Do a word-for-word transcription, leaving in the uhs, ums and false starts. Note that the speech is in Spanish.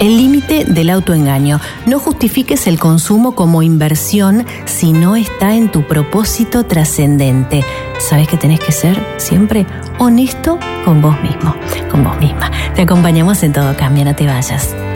El límite del autoengaño. No justifiques el consumo como inversión si no está en tu propósito trascendente. Sabes que tenés que ser siempre honesto con vos mismo, con vos misma. Te acompañamos en Todo Cambia, no te vayas.